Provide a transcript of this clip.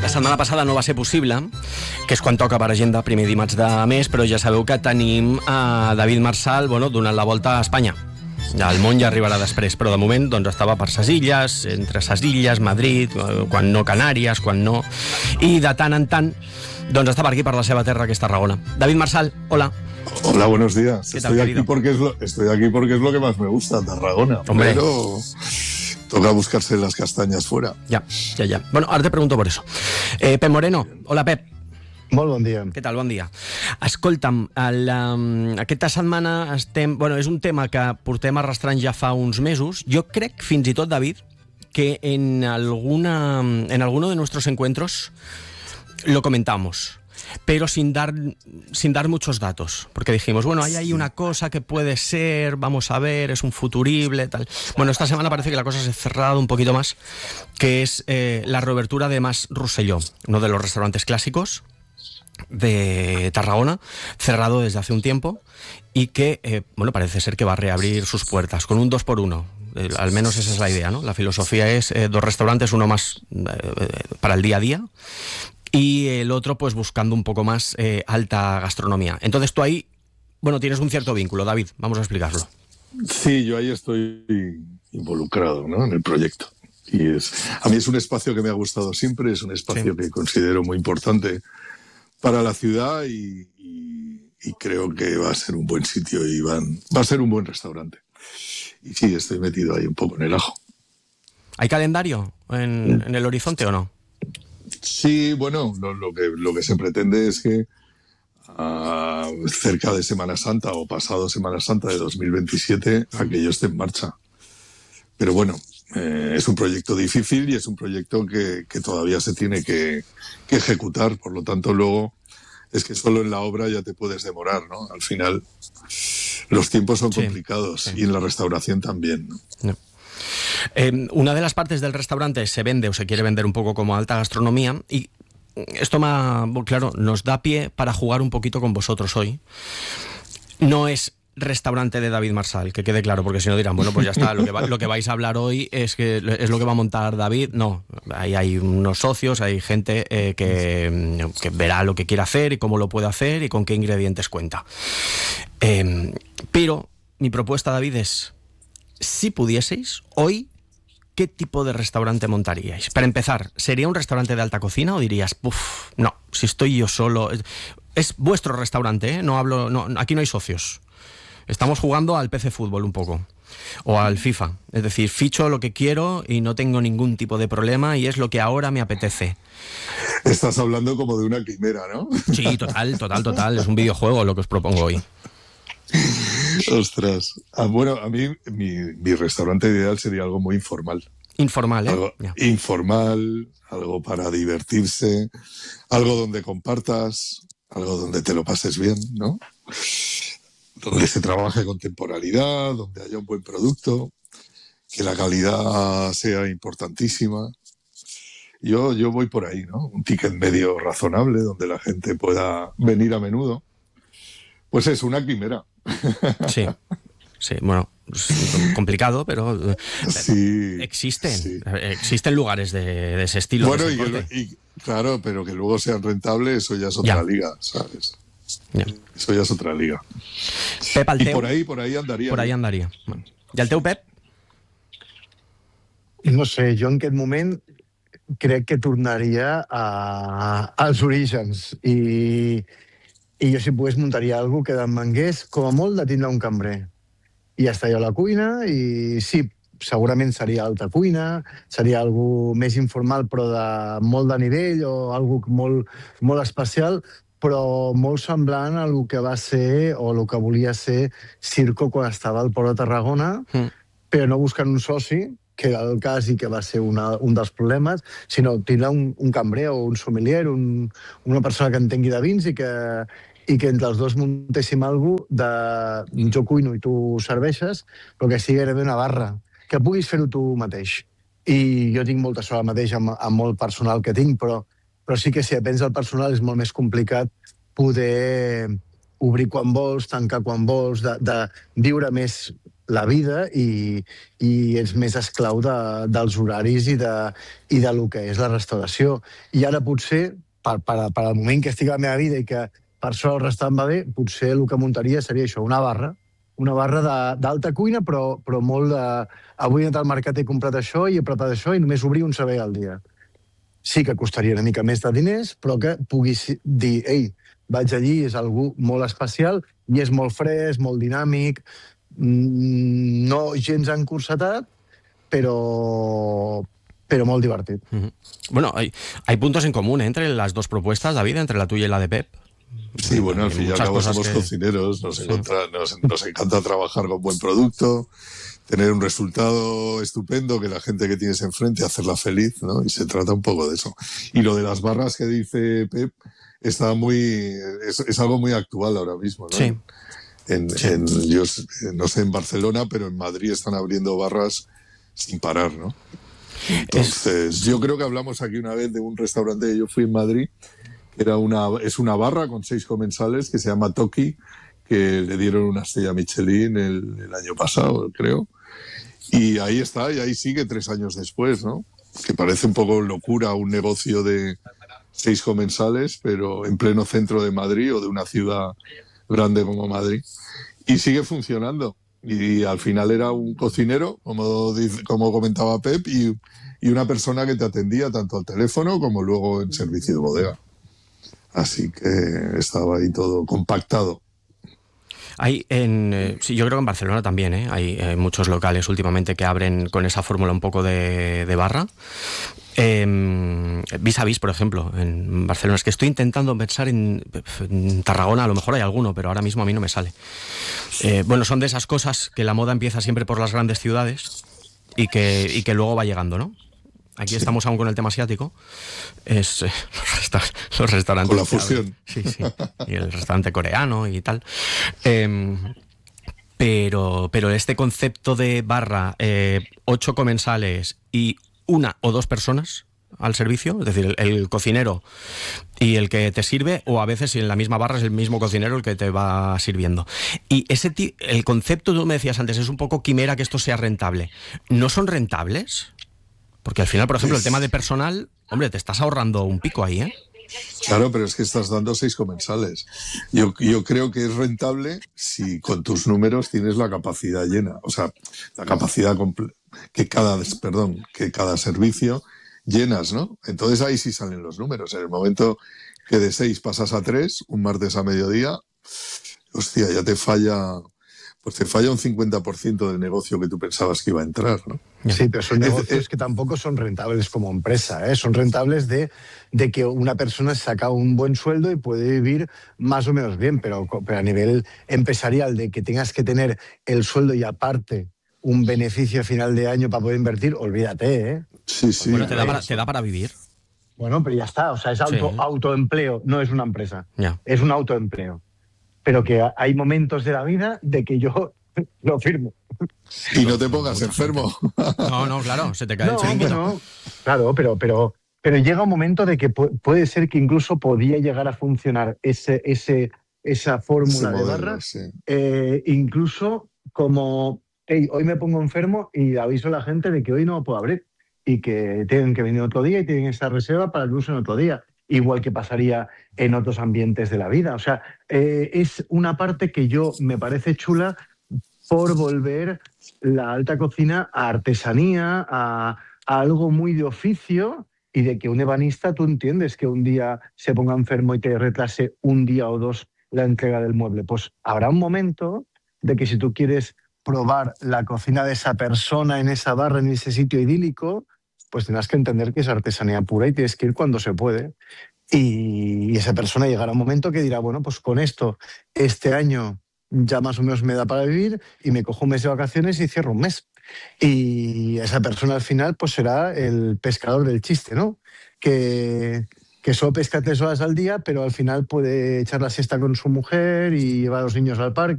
setmana passada no va ser possible, que és quan toca per agenda, primer dimarts de mes, però ja sabeu que tenim a David Marsal, donant la volta a Espanya. Ja el món ja arribarà després, però de moment estava per ses illes, entre ses illes, Madrid, quan no Canàries, quan no... I de tant en tant, està per aquí, per la seva terra, que és Tarragona. David Marsal, hola. Hola, buenos días. ¿Qué tal, Estoy aquí porque es lo que más me gusta, Tarragona. Hombre. Pero toca buscarse las castañas fuera. Ja. Bueno, ara te pregunto por eso. Pep Moreno, hola Pep. Molt bon dia. Què tal? Bon dia. Escolta'm, aquesta setmana estem... és un tema que portem arrastrant ja fa uns mesos. Jo crec, fins i tot, David, que en alguno de nuestros encuentros lo comentamos, pero sin dar muchos datos, porque dijimos, hay ahí una cosa que puede ser, vamos a ver, es un futurible, tal. Esta semana parece que la cosa se ha cerrado un poquito más, que es la reobertura de Mas Rosselló, uno de los restaurantes clásicos de Tarragona, cerrado desde hace un tiempo y que, parece ser que va a reabrir sus puertas con un 2x1. Al menos esa es la idea, ¿no? La filosofía es 2 restaurantes, uno más para el día a día y el otro pues buscando un poco más alta gastronomía. Entonces tú ahí, tienes un cierto vínculo, David, vamos a explicarlo. Sí, yo ahí estoy involucrado, ¿no?, en el proyecto. Y a mí es un espacio que me ha gustado siempre, es un espacio que considero muy importante para la ciudad y creo que va a ser un buen sitio y va a ser un buen restaurante. Y sí, estoy metido ahí un poco en el ajo. ¿Hay calendario en el horizonte o no? Sí, lo que se pretende es que cerca de Semana Santa o pasado Semana Santa de 2027 aquello esté en marcha. Pero es un proyecto difícil y es un proyecto que todavía se tiene que ejecutar. Por lo tanto, luego es que solo en la obra ya te puedes demorar, ¿no? Al final los tiempos son complicados y en la restauración también, ¿no? Una de las partes del restaurante se vende o se quiere vender un poco como alta gastronomía y esto nos da pie para jugar un poquito con vosotros hoy. No es restaurante de David Marsal, que quede claro, porque si no dirán, pues ya está, lo que vais a hablar hoy es lo que va a montar David. No, ahí hay unos socios, hay gente que verá lo que quiere hacer y cómo lo puede hacer y con qué ingredientes cuenta. Pero mi propuesta, David, es, si pudieseis, hoy, ¿qué tipo de restaurante montaríais? Para empezar, ¿sería un restaurante de alta cocina o dirías, no, si estoy yo solo... Es vuestro restaurante, ¿eh? No, aquí no hay socios. Estamos jugando al PC Fútbol un poco, o al FIFA. Es decir, ficho lo que quiero y no tengo ningún tipo de problema y es lo que ahora me apetece. Estás hablando como de una quimera, ¿no? Sí, total. Es un videojuego lo que os propongo hoy. Ostras. A mí mi restaurante ideal sería algo muy informal. Informal, ¿eh? Algo informal, algo para divertirse, algo donde compartas, algo donde te lo pases bien, ¿no? Donde se trabaje con temporalidad, donde haya un buen producto, que la calidad sea importantísima. Yo voy por ahí, ¿no? Un ticket medio razonable donde la gente pueda venir a menudo. Pues es una quimera. Sí, es complicado, pero sí, existen lugares de ese estilo. Claro, pero que luego sean rentables, eso ya es otra liga, ¿sabes? Eso ya es otra liga. Pep, el teu? Por ahí andaria. Por ahí andaria. I el teu, Pep? No sé, jo en aquest moment crec que tornaria als orígens i jo, si pogués, muntaria alguna cosa que demangués com a molt de tindre un cambrer. I ja estaria a la cuina i sí, segurament seria alta cuina, seria algo més informal però de molt de nivell o algo molt, molt especial, però molt semblant a el que va ser o el que volia ser Circo quan estava al Port de Tarragona, però no buscant un soci, que era el cas i que va ser un dels problemes, sinó tindre un cambrer o un sommelier, una persona que entengui de vins i que entre els dos muntéssim alguna cosa de jo cuino i tu serveixes, però que sigui gairebé una barra, que puguis fer-ho tu mateix. I jo tinc molta sort mateix amb molt personal que tinc, però sí que si depens del personal és molt més complicat poder obrir quan vols, tancar quan vols, de viure més la vida i ets més esclau dels horaris i de lo que és la restauració. I ara potser, per al moment que estic a la meva vida i que per això el restaurant va bé, potser el que muntaria seria això, una barra d'alta cuina, però molt de... Avui he anat al mercat, he comprat això i he preparat això i només obrir un servei al dia. Sí que costaria una mica més de diners, però que puguis dir, ei, vaig allí, és algú molt especial i és molt fresc, molt dinàmic, no gens encursetat, pero muy divertido. Bueno, hay puntos en común entre las dos propuestas, David, entre la tuya y la de Pep. Sí, bueno, al fin y al cabo somos cocineros, nos encanta trabajar con buen producto, tener un resultado estupendo, que la gente que tienes enfrente, hacerla feliz, ¿no? Y se trata un poco de eso. Y lo de las barras que dice Pep es algo muy actual ahora mismo, ¿no? Sí. Yo no sé en Barcelona, pero en Madrid están abriendo barras sin parar, ¿no? Entonces, yo creo que hablamos aquí una vez de un restaurante que yo fui en Madrid, que es una barra con 6 comensales que se llama Toki, que le dieron una estrella Michelin el año pasado, creo. Y ahí está, y ahí sigue 3 años después, ¿no? Que parece un poco locura un negocio de 6 comensales, pero en pleno centro de Madrid o de una ciudad grande como Madrid. Y sigue funcionando. Y al final era un cocinero, como comentaba Pep, y una persona que te atendía tanto al teléfono como luego en servicio de bodega. Así que estaba ahí todo compactado. Sí, yo creo que en Barcelona también, hay muchos locales últimamente que abren con esa fórmula un poco de barra. Vis a Vis, por ejemplo, en Barcelona. Es que estoy intentando pensar en Tarragona, a lo mejor hay alguno, pero ahora mismo a mí no me sale. Bueno, son de esas cosas que la moda empieza siempre por las grandes ciudades y que luego va llegando, ¿no? Aquí estamos aún con el tema asiático. Es los restaurantes. Con la fusión. Sí. Y el restaurante coreano y tal. Pero este concepto de barra, 8 comensales y 1 o 2 personas al servicio, es decir, el cocinero y el que te sirve, o a veces en la misma barra es el mismo cocinero el que te va sirviendo. Y el concepto, tú me decías antes, es un poco quimera que esto sea rentable. ¿No son rentables? Porque al final, por ejemplo, el tema de personal, hombre, te estás ahorrando un pico ahí, ¿eh? Claro, pero es que estás dando 6 comensales. Yo creo que es rentable si con tus números tienes la capacidad llena. O sea, la capacidad que cada servicio llenas, ¿no? Entonces ahí sí salen los números. En el momento que de 6 pasas a 3, un martes a mediodía, hostia, ya te falla un 50% del negocio que tú pensabas que iba a entrar, ¿no? Sí, pero son negocios que tampoco son rentables como empresa, ¿eh? Son rentables de que una persona saca un buen sueldo y puede vivir más o menos bien, pero a nivel empresarial, de que tengas que tener el sueldo y aparte un beneficio a final de año para poder invertir, olvídate, ¿eh? Sí. Bueno, te da para vivir. Bueno, pero ya está, o sea, es autoempleo, no es una empresa, Ya. Es un autoempleo. Pero que hay momentos de la vida de que yo lo firmo. Y no te pongas enfermo. No, claro, se te cae el chiringuito. No, claro, pero llega un momento de que puede ser que incluso podía llegar a funcionar esa fórmula de barra, sí. incluso como, hey, hoy me pongo enfermo y aviso a la gente de que hoy no puedo abrir y que tienen que venir otro día y tienen esa reserva para el uso en otro día. Igual que pasaría en otros ambientes de la vida. O sea, es una parte que me parece chula por volver la alta cocina a artesanía, a algo muy de oficio, y de que un ebanista, tú entiendes que un día se ponga enfermo y te retrase un día o 2 la entrega del mueble. Pues habrá un momento de que si tú quieres probar la cocina de esa persona en esa barra, en ese sitio idílico, pues tendrás que entender que es artesanía pura y tienes que ir cuando se puede. Y esa persona llegará un momento que dirá, bueno, pues con esto, este año ya más o menos me da para vivir y me cojo un mes de vacaciones y cierro un mes. Y esa persona al final pues será el pescador del chiste, ¿no? Que solo pesca 3 horas al día, pero al final puede echar la siesta con su mujer y llevar a los niños al parque